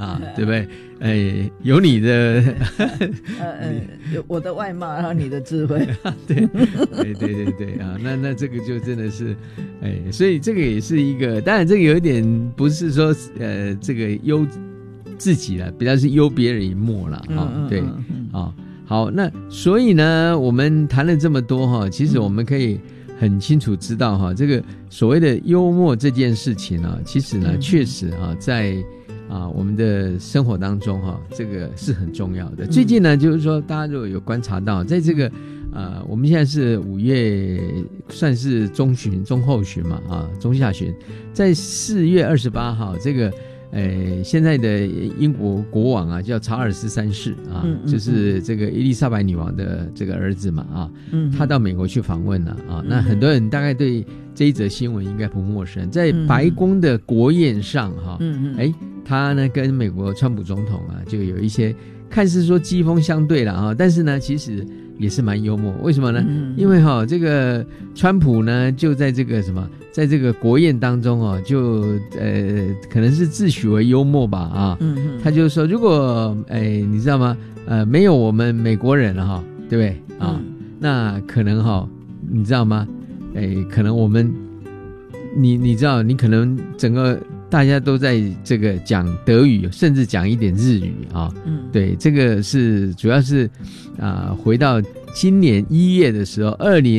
啊，对不对？有你的有我的外貌，然后你的智慧， 对啊，那这个就真的是，所以这个也是一个，当然这个有一点不是说这个优自己了，比较是优别人一默了啊，对啊。好，那所以呢，我们谈了这么多哈，其实我们可以很清楚知道哈，这个所谓的幽默这件事情呢，其实呢，确实啊，在我们的生活当中哈，这个是很重要的。最近呢，就是说大家如果有观察到，在这个我们现在是5月，算是中旬、中后旬嘛中下旬，在4月28号这个。现在的英国国王叫查尔斯3世就是这个伊丽莎白女王的这个儿子嘛他到美国去访问了那很多人大概对这一则新闻应该不陌生，在白宫的国宴上他呢跟美国川普总统就有一些看似说机锋相对了但是呢其实也是蛮幽默。为什么呢？因为这个川普呢就在这个在这个国宴当中就可能是自诩为幽默吧他就说如果你知道吗没有我们美国人了对不对那可能你知道吗可能我们你知道你可能整个大家都在这个讲德语，甚至讲一点日语对，这个是主要是回到今年1月的时候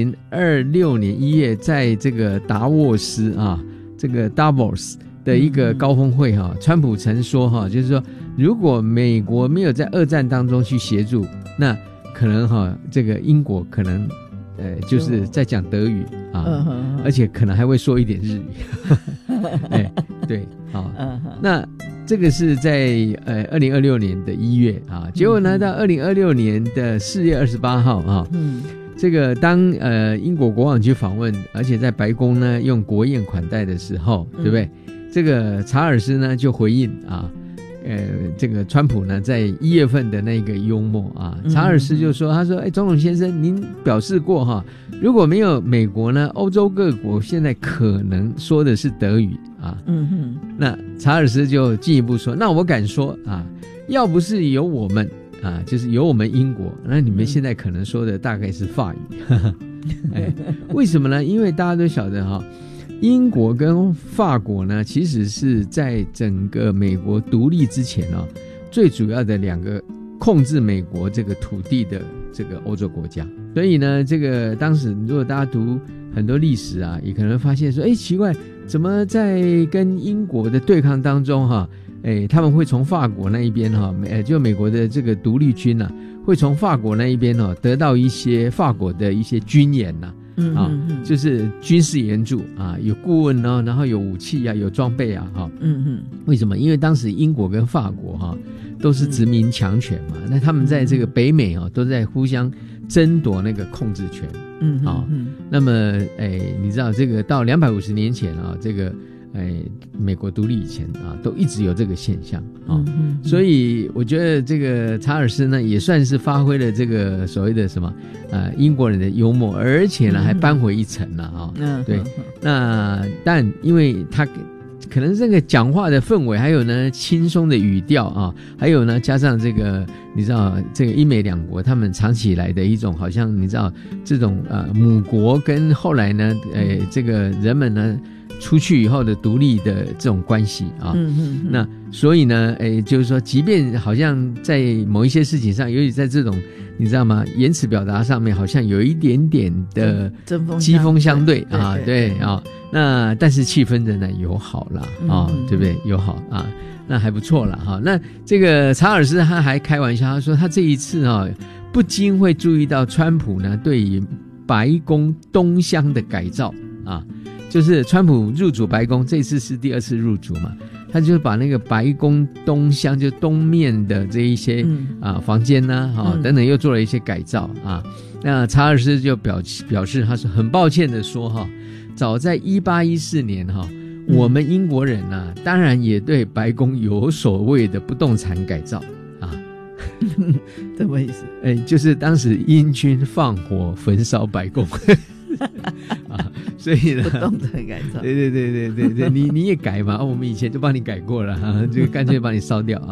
，2026年1月，在这个达沃斯这个 Davos 的一个高峰会川普曾说就是说，如果美国没有在2战当中去协助，那可能这个英国可能就是在讲德语而且可能还会说一点日语对那这个是在2026年的1月结果呢到2026年的4月28号这个当英国国王去访问，而且在白宫呢用国宴款待的时候对不对这个查尔斯呢就回应这个川普呢在1月份的那个幽默查尔斯就说他说总统先生您表示过如果没有美国呢欧洲各国现在可能说的是德语那查尔斯就进一步说那我敢说要不是有我们就是有我们英国，那你们现在可能说的大概是法语为什么呢？因为大家都晓得英国跟法国呢其实是在整个美国独立之前最主要的2个控制美国这个土地的这个欧洲国家。所以呢这个当时如果大家读很多历史也可能发现说奇怪，怎么在跟英国的对抗当中他们会从法国那一边就美国的这个独立军会从法国那一边得到一些法国的一些军援就是军事援助有顾问然后有武器有装备为什么？因为当时英国跟法国都是殖民强权嘛，那他们在这个北美都在互相争夺那个控制权那么你知道这个到250年前这个美国独立以前都一直有这个现象所以我觉得这个查尔斯呢也算是发挥了这个所谓的英国人的幽默，而且呢还扳回一城了对那但因为他可能这个讲话的氛围，还有呢轻松的语调还有呢加上这个你知道这个英美两国他们长期以来的一种好像你知道这种母国跟后来呢这个人们呢出去以后的独立的这种关系那所以呢就是说即便好像在某一些事情上，尤其在这种你知道吗言辞表达上面好像有一点点的机锋相对对那但是气氛仍然友好啦对不对？友好那还不错啦那这个查尔斯他还开玩笑，他说他这一次不禁会注意到川普呢对于白宫东厢的改造就是川普入主白宫，这次是第2次入主嘛，他就把那个白宫东厢就东面的这一些房间等等又做了一些改造那查尔斯就表示他说很抱歉的说早在1814年我们英国人当然也对白宫有所谓的不动产改造什么意思？ 就是当时英军放火焚烧白宫所以呢， 不动产改造， 对，你也改嘛我们以前就帮你改过了就干脆把你烧掉